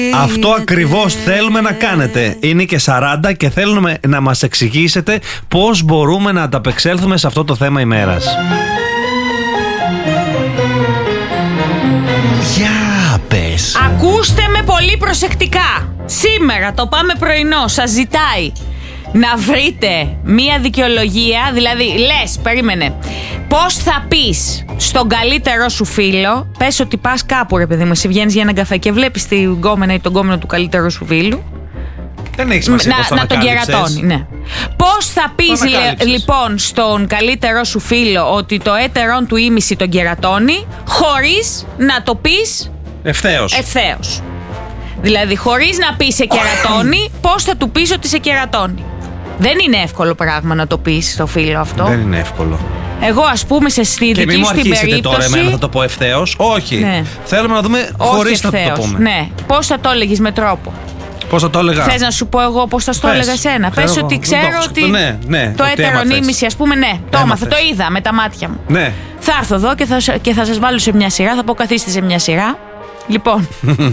Αυτό ακριβώς θέλουμε να κάνετε. Είναι και 40 και θέλουμε να μας εξηγήσετε πώς μπορούμε να ανταπεξέλθουμε σε αυτό το θέμα ημέρας. Για πες. Ακούστε με πολύ προσεκτικά. Σήμερα το Πάμε Πρωινό σας ζητάει να βρείτε μία δικαιολογία. Δηλαδή λες, περίμενε, πώς θα πεις στον καλύτερό σου φίλο. Πες ότι πας κάπου, ρε παιδί μου, εσύ βγαίνεις για έναν καφέ και βλέπεις την γκόμενα ή τον γκόμενο του καλύτερου σου φίλου. Δεν έχει σημασία πώς να τον κερατώνει, ναι. Πώς θα πεις λοιπόν στον καλύτερό σου φίλο ότι το έτερον του ήμιση τον κερατώνει, χωρίς να το πεις ευθέως. Δηλαδή χωρίς να πεις σε κερατώνει, πώς θα του πεις ότι σε κερατώνει. Δεν είναι εύκολο πράγμα να το πεις στο φίλο αυτό. Δεν είναι εύκολο. Εγώ, ας πούμε, σε δική στην περίπτωση. Και μην μου αρχίσετε τώρα εμένα θα το πω ευθέως. Όχι. Ναι. Θέλουμε να δούμε χωρίς να το πούμε. Ναι. Πώς θα το έλεγες με τρόπο. Πώς θα το έλεγα. Θες να σου πω εγώ πώς θα το έλεγα εσένα. Πες ότι ξέρω ότι το έτερον ήμιση, ας πούμε, ναι. Το έμαθα, το είδα με τα μάτια μου. Ναι. Θα έρθω εδώ και θα σας βάλω σε μια σειρά. Θα πω καθίστε σε μια σειρά. Λοιπόν,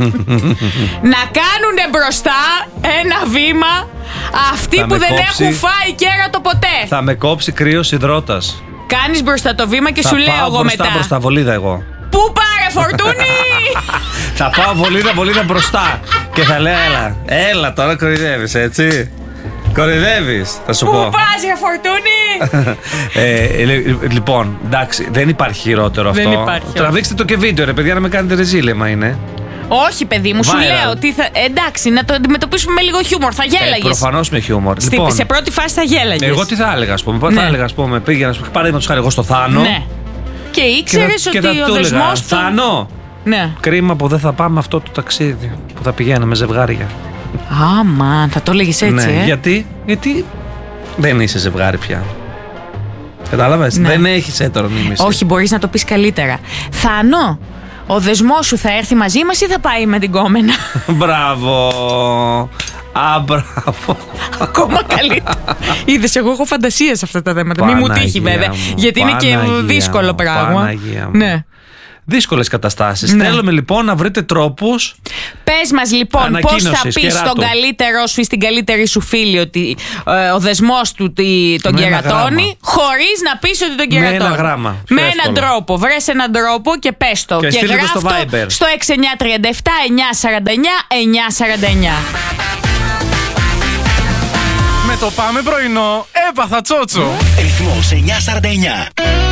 να κάνουνε μπροστά ένα βήμα αυτοί που δεν έχουν φάει κέρατο ποτέ. Θα με κόψει κρύος υδρότας. Κάνεις μπροστά το βήμα και θα σου λέω εγώ μετά. Θα πάω μπροστά βολίδα εγώ. Πού πάρε Φορτούνη. Θα πάω βολίδα μπροστά και θα λέω έλα τώρα κορυδεύεις, έτσι. Κορυδεύεις, θα σου πω. Πού πας ρε Φορτούνη. Λοιπόν, εντάξει, δεν υπάρχει χειρότερο αυτό. Δεν υπάρχει. Τραβήξτε το και βίντεο, ρε παιδιά, να με κάνετε ρεζίλεμα είναι. Όχι, παιδί μου, σου λέω ότι εντάξει, να το αντιμετωπίσουμε με λίγο χιούμορ. Θα γέλαγες. Προφανώς με χιούμορ. Λοιπόν, σε πρώτη φάση θα γέλαγες. Εγώ τι θα έλεγα, ας πούμε. Θα έλεγα, ας πούμε, πήγαινα παραδείγματος χάρη εγώ στο Θάνο. Ναι. Και ήξερες ότι ο δεσμός του. Θάνο. Ναι. Κρίμα που δεν θα πάμε αυτό το ταξίδι που θα πηγαίναμε ζευγάρια. Άμα, θα το έλεγες έτσι. Ναι, γιατί δεν είσαι ζευγάρι πια. Κατάλαβες, ναι. Δεν έχεις έτερον ήμιση. Όχι, μπορείς να το πεις καλύτερα. Θάνο, ο δεσμός σου θα έρθει μαζί μας ή θα πάει με την κόμενα. Μπράβο. Μπράβο. Ακόμα καλύτερα. Είδες, εγώ έχω φαντασία σε αυτά τα θέματα. Μη μου τύχει βέβαια, γιατί είναι και δύσκολο πράγμα. Ναι. Δύσκολες καταστάσεις. Ναι. Θέλουμε λοιπόν να βρείτε τρόπους. Πες μας λοιπόν πώς θα πεις στον καλύτερό σου ή στην καλύτερη σου φίλη ότι ο δεσμός του τον κερατώνει, χωρίς να πεις ότι τον κερατώνει. Με ένα γράμμα. Με έναν τρόπο. Βρες έναν τρόπο και πες το. Και γράφ' το στο 6937 949 949. Με το Πάμε Πρωινό έπαθα τσότσο. Ρυθμός 949.